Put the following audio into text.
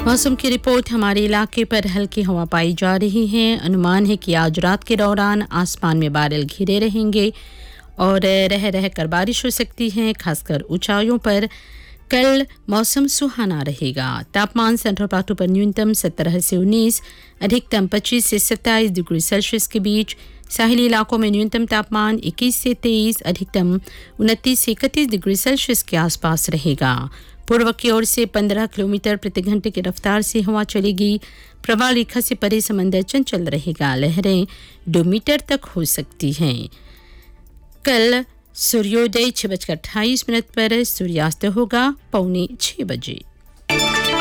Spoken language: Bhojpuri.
मौसम की रिपोर्ट। हमारे इलाके पर हल्की हवा पाई जा रही है। अनुमान है कि आज रात के दौरान आसमान में बादल घिरे रहेंगे और रह रह कर बारिश हो सकती है, खासकर ऊंचाइयों पर। कल मौसम सुहाना रहेगा। तापमान सेंट्रल प्लाटू पर न्यूनतम 17 से 19, अधिकतम 25 से 27 डिग्री सेल्सियस के बीच। साहिली इलाकों में न्यूनतम तापमान 21 से 23, अधिकतम 29 से 31 डिग्री सेल्सियस के आसपास रहेगा। पूर्व की ओर से 15 किलोमीटर प्रति घंटे की रफ्तार से हवा चलेगी। प्रवाह रेखा से परे समंदर चंचल रहेगा। लहरें 2 मीटर तक हो सकती हैं। कल सूर्योदय 6:28 पर, सूर्यास्त होगा 6:45 बजे।